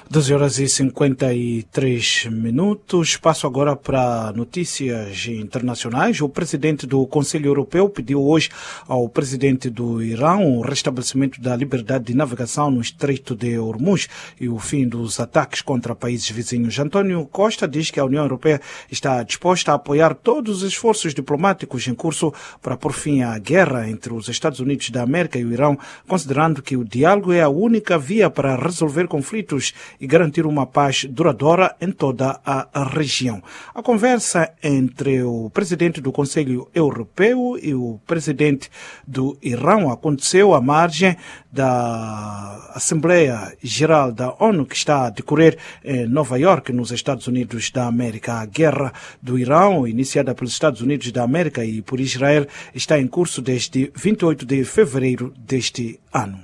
12h53. Passo agora para notícias internacionais. O presidente do Conselho Europeu pediu hoje ao presidente do Irão o restabelecimento da liberdade de navegação no Estreito de Hormuz e o fim dos ataques contra países vizinhos. António Costa diz que a União Europeia está disposta a apoiar todos os esforços diplomáticos em curso para pôr fim à guerra entre os Estados Unidos da América e o Irão, considerando que o diálogo é a única via para resolver conflitos e garantir uma paz duradoura em toda a região. A conversa entre o presidente do Conselho Europeu e o presidente do Irão aconteceu à margem da Assembleia Geral da ONU, que está a decorrer em Nova York, nos Estados Unidos da América. A guerra do Irão, iniciada pelos Estados Unidos da América e por Israel, está em curso desde 28 de fevereiro deste ano.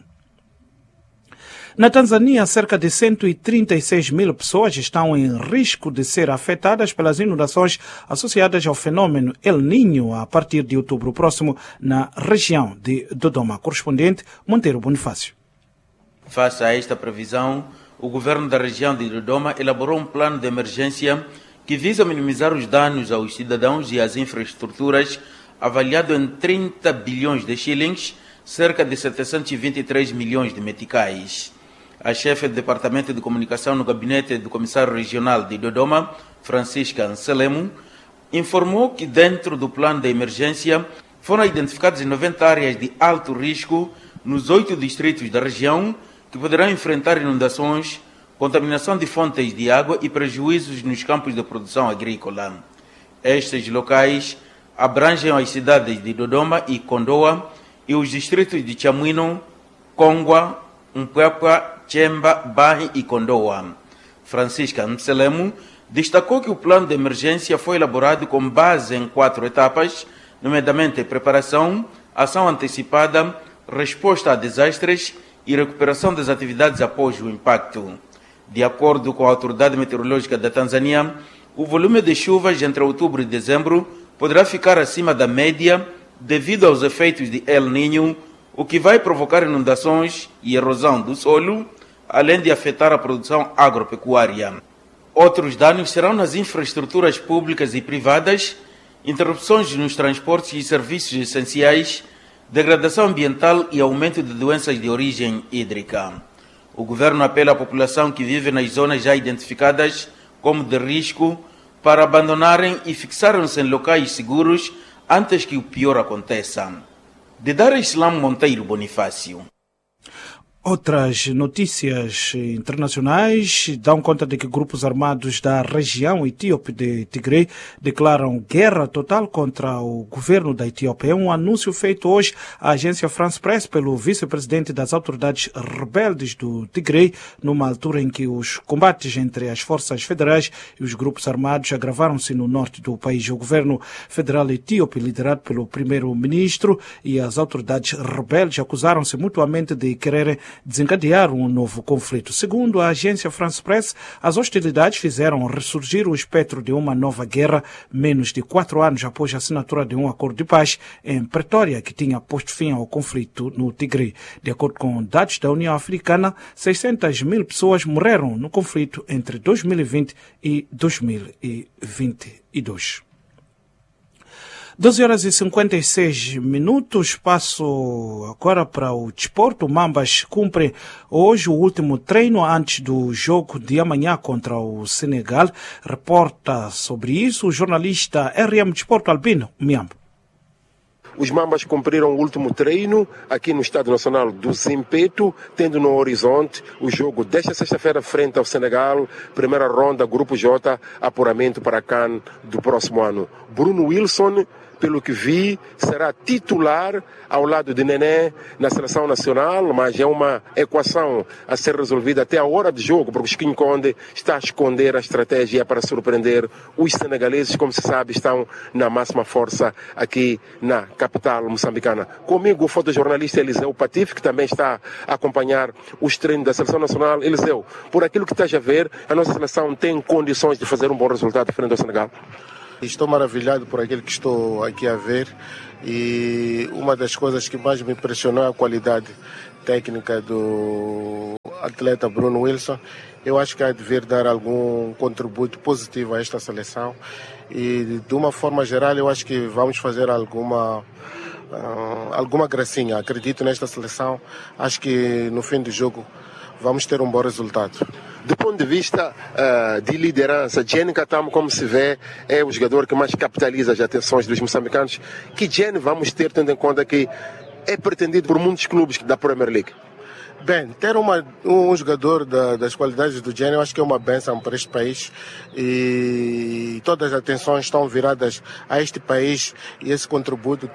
Na Tanzânia, cerca de 136 mil pessoas estão em risco de ser afetadas pelas inundações associadas ao fenômeno El Niño a partir de outubro próximo na região de Dodoma. Correspondente Monteiro Bonifácio. Face a esta previsão, o governo da região de Dodoma elaborou um plano de emergência que visa minimizar os danos aos cidadãos e às infraestruturas, avaliado em 30 bilhões de shillings, cerca de 723 milhões de meticais. A chefe do Departamento de Comunicação no gabinete do Comissário Regional de Dodoma, Francisca Anselmo, informou que dentro do plano de emergência foram identificadas 90 áreas de alto risco nos 8 distritos da região que poderão enfrentar inundações, contaminação de fontes de água e prejuízos nos campos de produção agrícola. Estes locais abrangem as cidades de Dodoma e Kondoa e os distritos de Chamwino, Kongwa, Mpwapwa, Chemba, Bahi e Kondoa. Francisca Anselmo destacou que o plano de emergência foi elaborado com base em 4 etapas, nomeadamente preparação, ação antecipada, resposta a desastres e recuperação das atividades após o impacto. De acordo com a Autoridade Meteorológica da Tanzânia, o volume de chuvas entre outubro e dezembro poderá ficar acima da média devido aos efeitos de El Niño, o que vai provocar inundações e erosão do solo, além de afetar a produção agropecuária. Outros danos serão nas infraestruturas públicas e privadas, interrupções nos transportes e serviços essenciais, degradação ambiental e aumento de doenças de origem hídrica. O governo apela à população que vive nas zonas já identificadas como de risco para abandonarem e fixarem-se em locais seguros antes que o pior aconteça. De Dar es Salaam, Monteiro Bonifácio. Outras notícias internacionais dão conta de que grupos armados da região etíope de Tigre declaram guerra total contra o governo da Etiópia. É um anúncio feito hoje à agência France Press pelo vice-presidente das autoridades rebeldes do Tigre, numa altura em que os combates entre as forças federais e os grupos armados agravaram-se no norte do país. O governo federal etíope, liderado pelo primeiro-ministro, e as autoridades rebeldes acusaram-se mutuamente de quererem desencadear um novo conflito. Segundo a agência France Press, as hostilidades fizeram ressurgir o espectro de uma nova guerra menos de 4 anos após a assinatura de um acordo de paz em Pretória, que tinha posto fim ao conflito no Tigre. De acordo com dados da União Africana, 600 mil pessoas morreram no conflito entre 2020 e 2022. 12h56. Passo agora para o desporto. O Mambas cumpre hoje o último treino antes do jogo de amanhã contra o Senegal. Reporta sobre isso o jornalista RM Desporto Albino Miambo. Os Mambas cumpriram o último treino aqui no Estádio Nacional do Zimpeto, tendo no horizonte o jogo desta sexta-feira frente ao Senegal, primeira ronda, Grupo J, apuramento para a CAN do próximo ano. Bruno Wilson, pelo que vi, será titular ao lado de Nené na seleção nacional, mas é uma equação a ser resolvida até a hora de jogo, porque o Chiquinho Conde está a esconder a estratégia para surpreender os senegaleses, como se sabe, estão na máxima força aqui na capital moçambicana. Comigo o fotojornalista Eliseu Patife, que também está a acompanhar os treinos da seleção nacional. Eliseu, por aquilo que estás a ver, a nossa seleção tem condições de fazer um bom resultado frente ao Senegal? Estou maravilhado por aquilo que estou aqui a ver e uma das coisas que mais me impressionou é a qualidade técnica do atleta Bruno Wilson, eu acho que há de vir dar algum contributo positivo a esta seleção. E de uma forma geral eu acho que vamos fazer alguma gracinha. Acredito nesta seleção, acho que no fim do jogo vamos ter um bom resultado. Do ponto de vista de liderança, Gianni Catamo, como se vê, é o jogador que mais capitaliza as atenções dos moçambicanos. Que Gianni vamos ter, tendo em conta que é pretendido por muitos clubes da Premier League? Bem, ter um jogador das qualidades do Gianni, eu acho que é uma bênção para este país, e todas as atenções estão viradas a este país, e esse contributo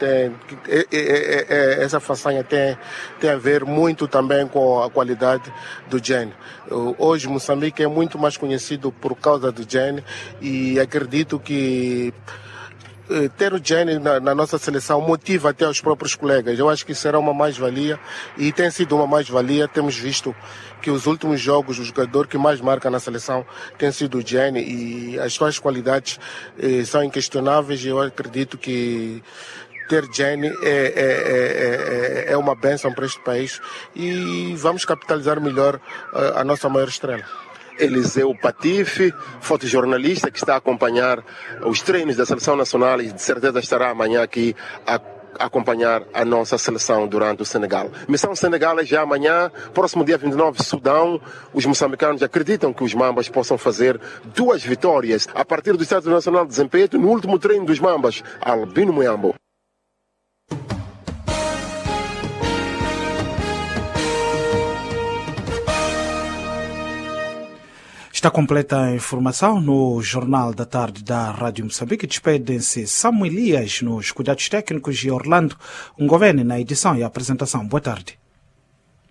essa façanha tem a ver muito também com a qualidade do Gianni. Hoje Moçambique é muito mais conhecido por causa do Gianni, e acredito que ter o Gianni na nossa seleção motiva até os próprios colegas. Eu acho que será uma mais-valia, e tem sido uma mais-valia. Temos visto que os últimos jogos o jogador que mais marca na seleção tem sido o Gianni, e as suas qualidades são inquestionáveis. Eu acredito que ter Gianni é uma bênção para este país, e vamos capitalizar melhor a nossa maior estrela. Eliseu Patife, fotojornalista que está a acompanhar os treinos da Seleção Nacional, e de certeza estará amanhã aqui a acompanhar a nossa seleção durante o Senegal. Missão Senegal é já amanhã, próximo dia 29, Sudão. Os moçambicanos acreditam que os Mambas possam fazer 2 vitórias a partir do Estádio Nacional de Zimpeto, no último treino dos Mambas, Albino Muyambo. Está completa a informação no Jornal da Tarde da Rádio Moçambique. Despedem-se Samuel Elias nos cuidados técnicos e Orlando Ngovene na edição e apresentação. Boa tarde.